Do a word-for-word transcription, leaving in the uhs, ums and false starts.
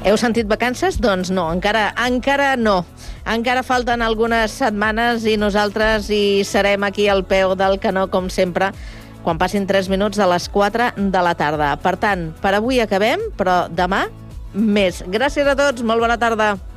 Heu sentit vacances? Doncs no, encara, encara no. Encara falten algunes setmanes i nosaltres hi serem aquí al peu del canó, com sempre, quan passin tres minuts de les quatre de la tarda. Per tant, per avui acabem, però demà més. Gràcies a tots, molt bona tarda.